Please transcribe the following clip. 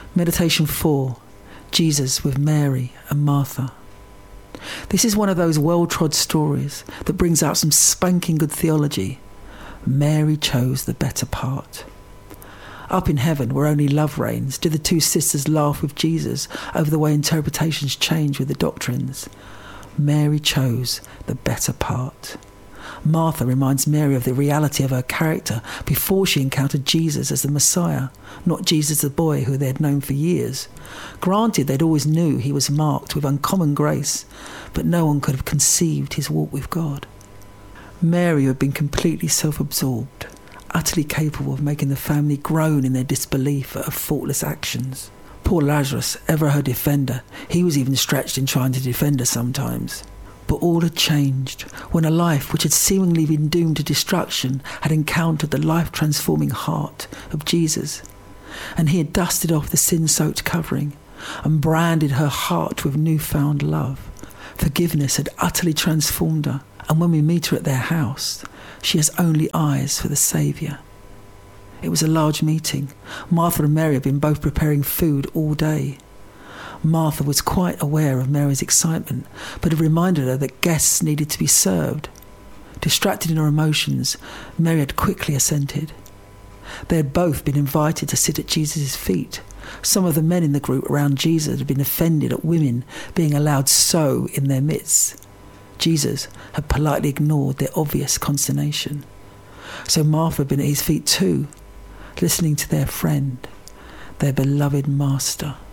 Meditation 4. Jesus with Mary and Martha. This is one of those well-trod stories that brings out some spanking good theology. Mary chose the better part. Up in heaven, where only love reigns, do the two sisters laugh with Jesus over the way interpretations change with the doctrines. Mary chose the better part. Martha reminds Mary of the reality of her character before she encountered Jesus as the Messiah, not Jesus the boy who they had known for years. Granted, they'd always knew he was marked with uncommon grace, but no one could have conceived his walk with God. Mary, who had been completely self-absorbed, utterly capable of making the family groan in their disbelief at her faultless actions. Poor Lazarus, ever her defender, he was even stretched in trying to defend her sometimes. But all had changed when a life which had seemingly been doomed to destruction had encountered the life-transforming heart of Jesus. And he had dusted off the sin-soaked covering and branded her heart with newfound love. Forgiveness had utterly transformed her, and when we meet her at their house, she has only eyes for the Saviour. It was a large meeting. Martha and Mary had been both preparing food all day. Martha was quite aware of Mary's excitement, but had reminded her that guests needed to be served. Distracted in her emotions, Mary had quickly assented. They had both been invited to sit at Jesus' feet. Some of the men in the group around Jesus had been offended at women being allowed so in their midst. Jesus had politely ignored their obvious consternation. So Martha had been at his feet too, listening to their friend, their beloved master.